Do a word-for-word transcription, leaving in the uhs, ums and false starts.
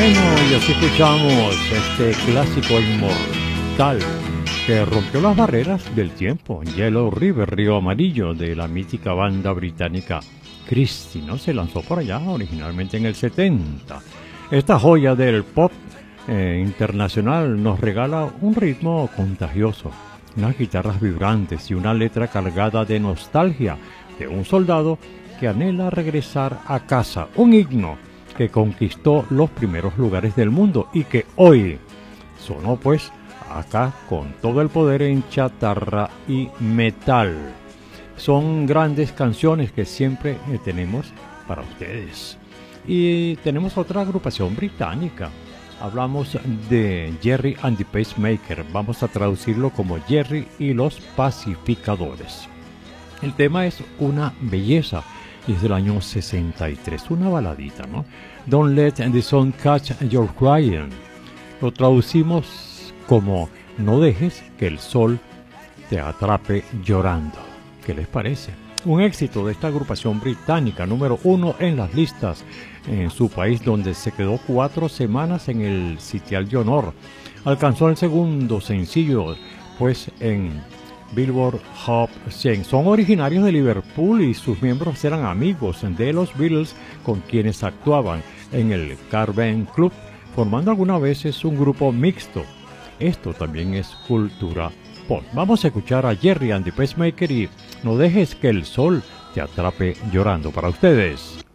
Bueno, y así escuchamos este clásico inmortal que rompió las barreras del tiempo, Yellow River, Río Amarillo, de la mítica banda británica Christie, ¿no? Se lanzó por allá originalmente en el setenta. Esta joya del pop eh, internacional nos regala un ritmo contagioso, unas guitarras vibrantes y una letra cargada de nostalgia de un soldado que anhela regresar a casa, un himno que conquistó los primeros lugares del mundo y que hoy sonó pues acá con todo el poder en chatarra y metal. Son grandes canciones que siempre eh, tenemos para ustedes. Y tenemos otra agrupación británica. Hablamos de Jerry and the Pacemaker. Vamos a traducirlo como Jerry y los Pacificadores. El tema es una belleza. Y es del año sesenta y tres, una baladita, ¿no? Don't let the sun catch your crying. Lo traducimos como no dejes que el sol te atrape llorando. ¿Qué les parece? Un éxito de esta agrupación británica, número uno en las listas en su país, donde se quedó cuatro semanas en el sitial de honor. Alcanzó el segundo sencillo, pues en Billboard Hot cien. Son originarios de Liverpool y sus miembros eran amigos de los Beatles, con quienes actuaban en el Cavern Club, formando algunas veces un grupo mixto. Esto también es cultura pop. Vamos a escuchar a Jerry and the Pacemaker y no dejes que el sol te atrape llorando para ustedes.